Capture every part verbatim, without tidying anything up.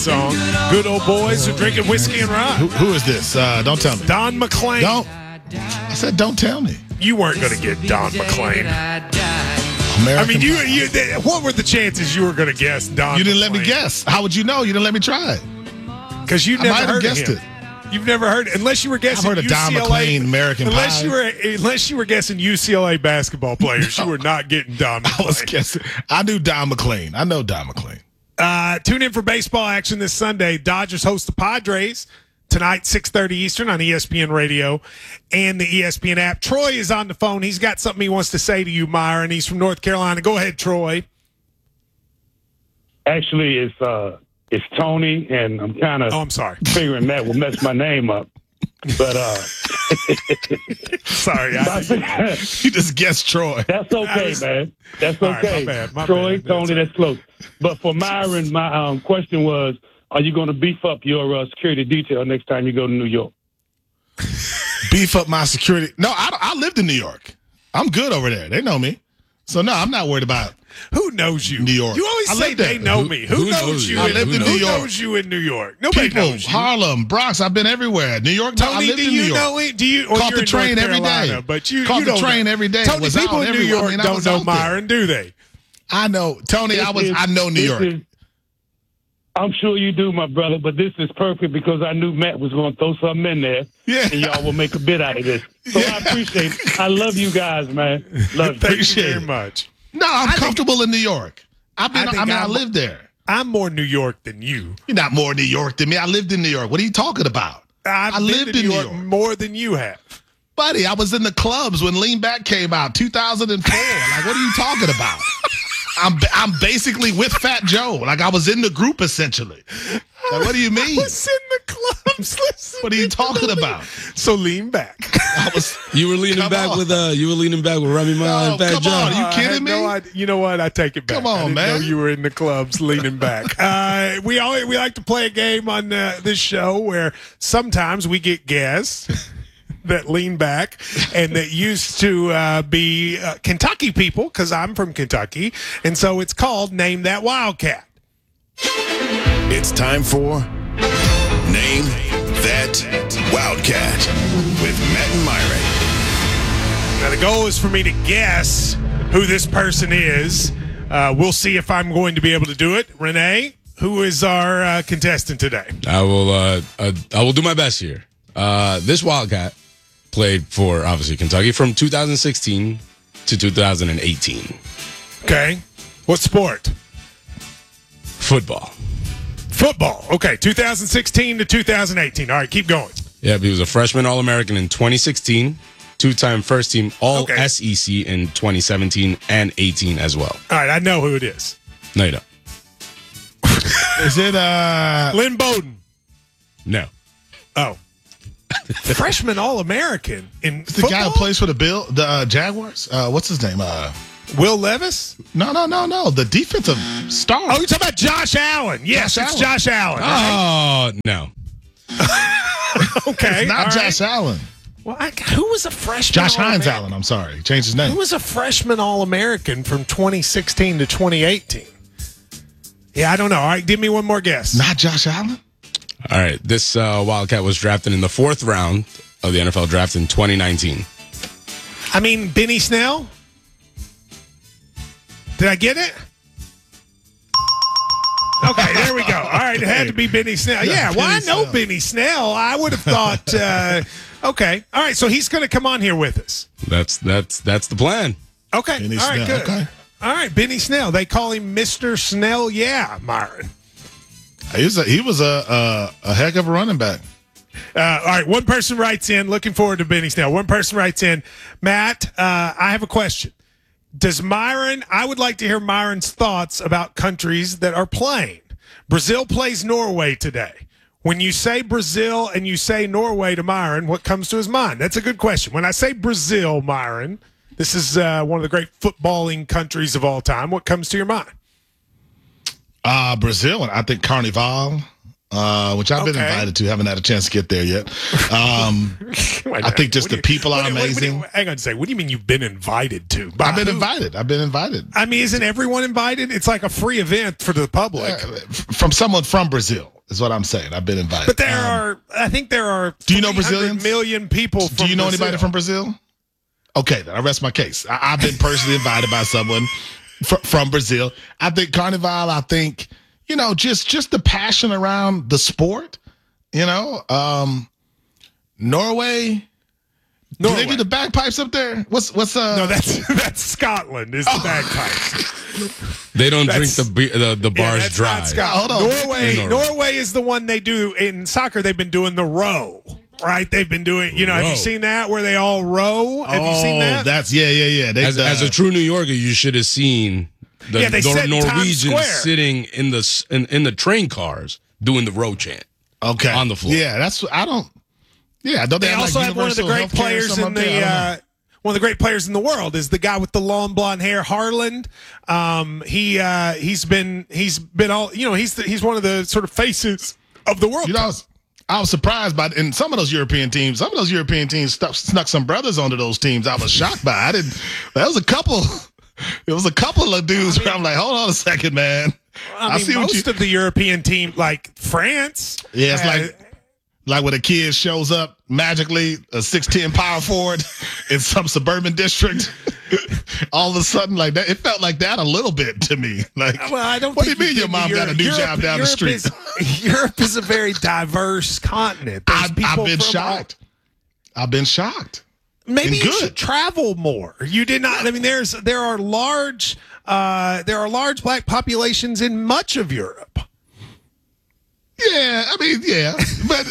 Song. Good old boys who drinking whiskey and rye. Who, who is this? Uh, don't tell me. Don McLean. Don't. I said, don't tell me. You weren't going to get Don McLean. American I mean, you, Pie. you. What were the chances you were going to guess Don? You didn't let me McLean? guess. How would you know? You didn't let me try it. Because you I never might have heard guessed of him. it. You've never heard, unless you were guessing. I've heard of Don U C L A, McLean, American unless Pie. you were, unless you were guessing U C L A basketball players, No. you were not getting Don I McLean. was guessing. I knew Don McLean. I know Don McLean. Uh, tune in for baseball action this Sunday. Dodgers host the Padres tonight, six thirty Eastern on E S P N Radio and the E S P N app. Troy is on the phone. He's got something he wants to say to you, Myron. He's from North Carolina. Go ahead, Troy. Actually, it's uh, it's Tony, and I'm kind of Oh, I'm sorry. figuring that will mess my name up. But uh, Sorry. I, You just guessed Troy. that's okay, was- man. That's All right, okay. my bad, my Troy, bad. Tony, That's that's close. But for Myron, my um, question was, are you going to beef up your uh, security detail next time you go to New York? Beef up my security. No, I, I lived in New York. I'm good over there. They know me. So, no, I'm not worried about who knows you? New York. You always I say lived there. they know Who- me. Who, who knows, knows you? you? I in, lived in who New York. knows you in New York? Nobody people. knows you. Harlem, Bronx. I've been everywhere. New York. No, I Tony, lived do in New you York. know it? Do you? Or Caught you're the in train North every Carolina, day. But you Caught you the don't train know. every day. Tony, Was people out in New everywhere. I York mean, I don't was know out there. Myron, do they? I know. Tony, I was. This I know New this York. is- I'm sure you do, my brother, but this is perfect because I knew Matt was going to throw something in there, Yeah. and y'all will make a bit out of this. So Yeah. I appreciate it. I love you guys, man. Love you. Thank you Appreciate very it. much. No, I'm I think- comfortable in New York. I've been. I I, think mean, I I'm- lived there. I'm more New York than you. You're not more New York than me. I lived in New York. What are you talking about? I've I been lived to in New New York, York. more than you have. Buddy, I was in the clubs when Lean Back came out, two thousand four. Like, what are you talking about? I'm I'm basically with Fat Joe. Like, I was in the group, essentially. Like, what do you mean? I was in the clubs. Listening What are you to talking the- about? So lean back. I was. You were leaning Come back on. with uh, you were leaning back with Remy Ma No, and Fat come Joe. on, you I kidding had me? No idea. You know what? I take it back. Come on, I didn't man. know you were in the clubs leaning back. uh, we always we like to play a game on uh, this show where sometimes we get guests that lean back and that used to uh, be uh, Kentucky people because I'm from Kentucky, and so it's called Name That Wildcat. It's time for Name That Wildcat with Matt and Myron. Now, the goal is for me to guess who this person is. Uh, we'll see if I'm going to be able to do it. Renee, who is our uh, contestant today? I will uh, uh, I will do my best here. Uh, this Wildcat played for obviously Kentucky from two thousand sixteen to two thousand eighteen. Okay. What sport? Football. Football. Okay. two thousand sixteen to two thousand eighteen. All right. Keep going. Yeah, he was a freshman All-American in twenty sixteen, two-time first team All Okay. S E C in twenty seventeen and eighteen as well. All right. I know who it is. No, you don't. Is it? Uh, Lynn Bowden. No. Oh. Freshman All-American in the football? guy who plays for the Bill, the uh, Jaguars. Uh, what's his name? Uh, Will Levis? no, no, no, no. The defensive star. Oh, you're talking about Josh Allen. Yes, Josh it's Allen. Josh Allen. right? Oh, no. Okay. It's not all right. Josh Allen. Well, I, who was a freshman? Josh Hines All-American? Allen. I'm sorry. He changed his name. Who was a freshman All-American from twenty sixteen to twenty eighteen? Yeah, I don't know. All right, give me one more guess. Not Josh Allen. All right. This uh, Wildcat was drafted in the fourth round of the N F L draft in twenty nineteen. I mean, Benny Snell? Did I get it? Okay, there we go. All right, it had to be Benny Snell. Yeah, Yeah, well, I Benny know Snell. Benny Snell. I would have thought, uh, okay. All right, so he's going to come on here with us. That's that's that's the plan. Okay, Benny all right, Snell, good. okay. All right, Benny Snell. They call him Mister Snell, yeah, Myron. He was a, he was a, a a heck of a running back. Uh, all right, one person writes in. Looking forward to Benny Snell. One person writes in. Matt, uh, I have a question. Does Myron? I would like to hear Myron's thoughts about countries that are playing. Brazil plays Norway today. When you say Brazil and you say Norway to Myron, what comes to his mind? That's a good question. When I say Brazil, Myron, this is uh, one of the great footballing countries of all time. What comes to your mind? Uh, Brazil, and I think Carnival. uh, which I've been Okay. invited to. Haven't had a chance to get there yet. Um, I think just What do the you- people are what do you- what do amazing. you- hang on a second. What do you mean you've been invited to? By I've been who? invited. I've been invited. I mean, isn't everyone invited? It's like a free event for the public. Uh, from someone from Brazil is what I'm saying. I've been invited. But there Um, are, I think there are. Do you know three hundred Brazilians? Million people. From Do you know Brazil. anybody from Brazil? Okay, then I rest my case. I, I've been personally invited by someone fr- from Brazil. I think Carnival. I think you know just just the passion around the sport. You know, um, Norway. Do Norway. they do the bagpipes up there? What's what's uh? No, that's that's Scotland. Is the Oh. bagpipes? They don't drink That's- the be- the, the Yeah, bars that's dry. not Scotland. Hold on. Norway, In Norway. Norway. is the one they do in soccer. They've been doing the row, right? They've been doing. You know, have Row. you seen that where they all row? Have you seen Oh, that? that's yeah, yeah, yeah. They, As, uh, as a true New Yorker, you should have seen the, Yeah, they the sit in Times Norwegians Square. sitting in the s- in, in the train cars doing the row chant. okay on the floor. Yeah, that's I don't. Yeah, don't they, They have, also like, have one of the universal great healthcare or players something in up there? the. I don't know. Uh, one of the great players in the world is the guy with the long blonde hair, Harland. Um, he uh, he's been he's been all you know. He's the, he's one of the sort of faces of the World You know, I Cup. was, I was surprised by in some of those European teams. Some of those European teams stuck, snuck some brothers onto those teams. I was shocked by. I didn't. There was a couple. There was a couple of dudes where I'm like, hold on a second, man. I mean, most of the European team, like France, Yeah, it's uh, like like when a kid shows up magically, a six ten power forward in some suburban district. All of a sudden, like that, it felt like that a little bit to me. Like, Well, I don't. what do you think mean your think mom Europe- got a new Europe- job down the Europe street? Is, Europe is a very diverse continent. There's I've, people I've been from shocked. I've been shocked. all- Maybe And you good. should travel more. You did not. I mean, there's there are large uh, there are large black populations in much of Europe. Yeah, I mean, yeah, but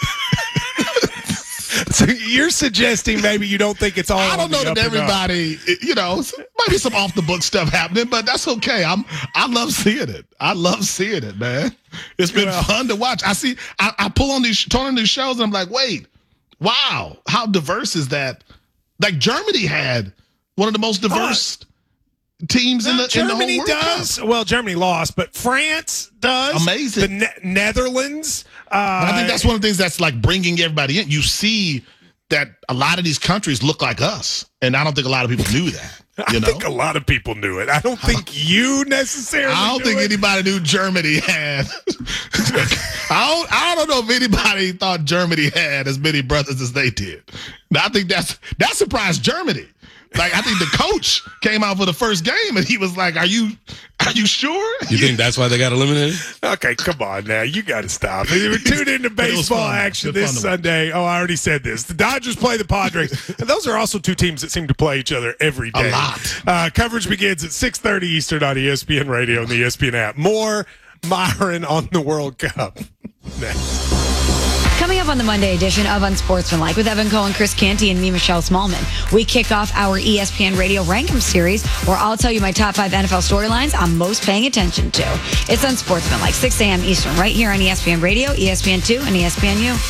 So you're suggesting maybe you don't think it's all. I on don't know the that up and up. everybody, you know, might be some off the book stuff happening, but that's okay. I'm, I love seeing it. I love seeing it, man. It's been Well- fun to watch. I see, I, I pull on these, turn on these shows, and I'm like, wait, wow, how diverse is that? Like Germany had one of the most diverse teams in No, the in the whole Germany World does. Cup. Well, Germany lost, but France does. Amazing. The ne- Netherlands. Uh, But I think that's one of the things that's like bringing everybody in. You see that a lot of these countries look like us, and I don't think a lot of people knew that. You I know, think a lot of people knew it. I don't think you necessarily. I don't knew think it. anybody knew Germany had. I don't. I don't know if anybody thought Germany had as many brothers as they did. Now, I think that's that surprised Germany. Like I think the coach came out for the first game and he was like, "Are you, are you sure?" You think that's why they got eliminated? Okay, come on now. You got to stop. We're tuned into But it was baseball fun. action It's been this fun to watch. Sunday. Oh, I already said this. The Dodgers play the Padres. And those are also two teams that seem to play each other every day. A lot. Uh, coverage begins at six thirty Eastern on E S P N Radio and the E S P N app. More Myron on the World Cup. Next. Coming up on the Monday edition of Unsportsmanlike with Evan Cohen, Chris Canty, and me, Michelle Smallman, we kick off our E S P N Radio Rankum series where I'll tell you my top five N F L storylines I'm most paying attention to. It's Unsportsmanlike, six a.m. Eastern, right here on E S P N Radio, E S P N two, and E S P N U.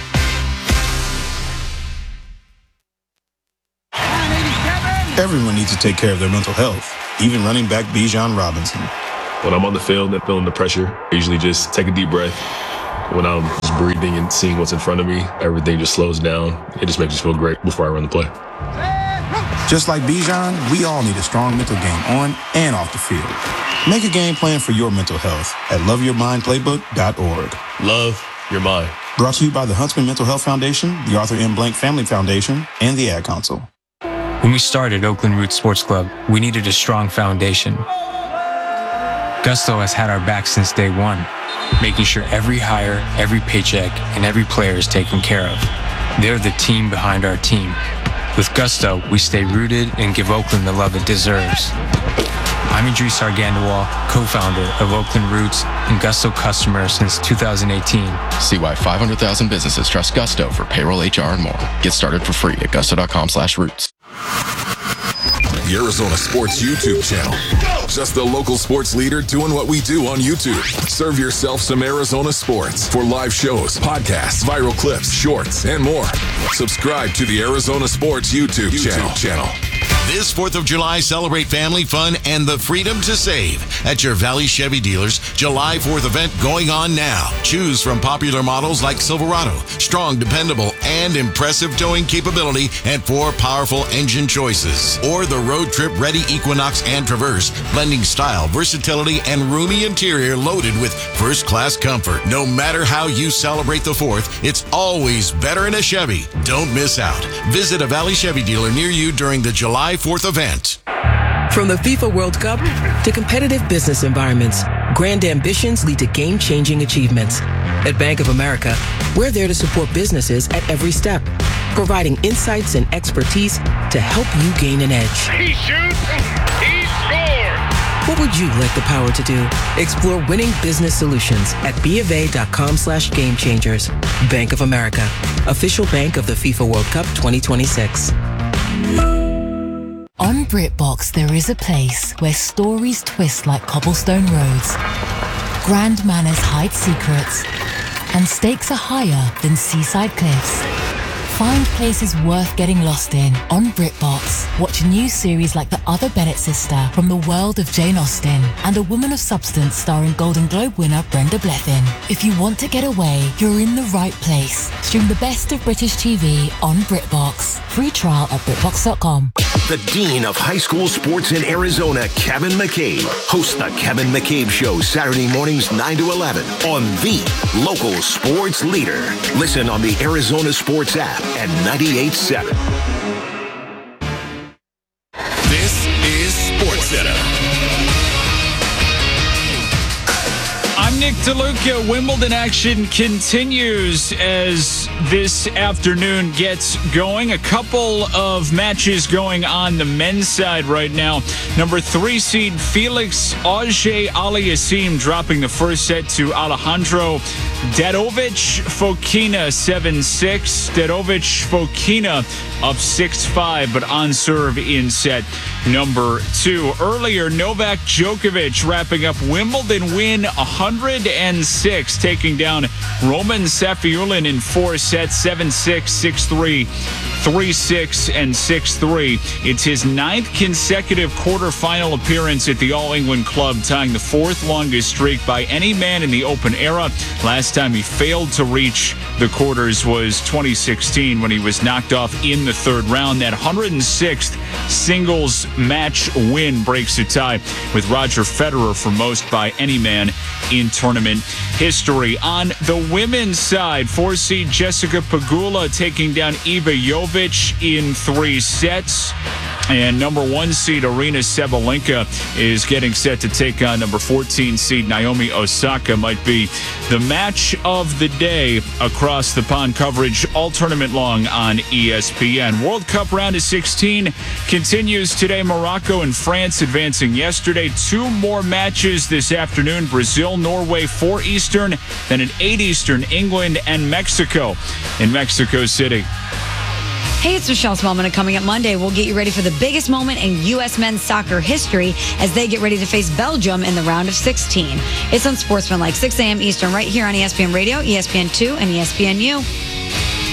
Everyone needs to take care of their mental health, even running back Bijan Robinson. When I'm on the field and feeling the pressure, I usually just take a deep breath. When I'm just breathing and seeing what's in front of me, everything just slows down. It just makes me feel great before I run the play. Just like Bijan, we all need a strong mental game on and off the field. Make a game plan for your mental health at love your mind playbook dot org. Love your mind. Brought to you by the Huntsman Mental Health Foundation, the Arthur M. Blank Family Foundation, and the Ad Council. When we started Oakland Roots Sports Club, we needed a strong foundation. Gusto has had our back since day one, making sure every hire, every paycheck, and every player is taken care of. They're the team behind our team. With Gusto, we stay rooted and give Oakland the love it deserves. I'm Idris Argandawal, co-founder of Oakland Roots and Gusto customer since two thousand eighteen. See why five hundred thousand businesses trust Gusto for payroll, H R, and more. Get started for free at gusto.com slash roots. The Arizona Sports YouTube channel. Just the local sports leader doing what we do on YouTube. Serve yourself some Arizona sports for live shows, podcasts, viral clips, shorts, and more. Subscribe to the Arizona Sports YouTube, YouTube channel. channel. This fourth of July, celebrate family fun and the freedom to save at your Valley Chevy dealers. July fourth event going on now. Choose from popular models like Silverado, strong, dependable, and impressive towing capability, and four powerful engine choices. Or the road trip ready Equinox and Traverse, blending style, versatility, and roomy interior loaded with first class comfort. No matter how you celebrate the fourth, it's always better in a Chevy. Don't miss out. Visit a Valley Chevy dealer near you during the July fourth event. From the FIFA World Cup to competitive business environments, grand ambitions lead to game-changing achievements. At Bank of America, we're there to support businesses at every step, providing insights and expertise to help you gain an edge. He shoots, he scores! What would you like the power to do? Explore winning business solutions at bofa.com slash game changers. Bank of America, official bank of the FIFA World Cup twenty twenty-six. On BritBox, there is a place where stories twist like cobblestone roads, grand manners hide secrets, and stakes are higher than seaside cliffs. Find places worth getting lost in on BritBox. Watch new series like The Other Bennett Sister from the world of Jane Austen and A Woman of Substance starring Golden Globe winner Brenda Blethyn. If you want to get away, you're in the right place. Stream the best of British T V on BritBox. Free trial at BritBox dot com. The Dean of High School Sports in Arizona, Kevin McCabe, hosts the Kevin McCabe Show Saturday mornings nine to eleven on the local sports leader. Listen on the Arizona Sports app at ninety-eight point seven. This is SportsCenter. I'm Nick DeLuca. Wimbledon action continues as this afternoon gets going. A couple of matches going on the men's side right now. Number three seed Felix Auger-Aliassime dropping the first set to Alejandro Dadovic Fokina seven six. Dadovic Fokina up six five, but on serve in set number two. Earlier, Novak Djokovic wrapping up Wimbledon win one hundred six, taking down Roman Safiullin in four sets, seven six, six three, three six, and six three. It's his ninth consecutive quarterfinal appearance at the All-England Club, tying the fourth longest streak by any man in the Open era. Last time he failed to reach the quarters was twenty sixteen when he was knocked off in the third round. That one hundred sixth singles match win breaks a tie with Roger Federer for most by any man in tournament history. On the women's side, four seed Jessica Pegula taking down Iva Jovic in three sets. And number one seed Arina Sabalenka is getting set to take on number fourteen seed Naomi Osaka. Might be the match of the day across the pond. Coverage all tournament long on E S P N. World Cup round of sixteen continues today. Morocco and France advancing yesterday. Two more matches this afternoon. Brazil, Norway, four Eastern. Then at eight Eastern, England and Mexico in Mexico City. Hey, it's Michelle Smallman, and coming up Monday, we'll get you ready for the biggest moment in U S men's soccer history as they get ready to face Belgium in the round of sixteen. It's on Sportsman like six a.m. Eastern right here on E S P N Radio, E S P N two, and E S P N U.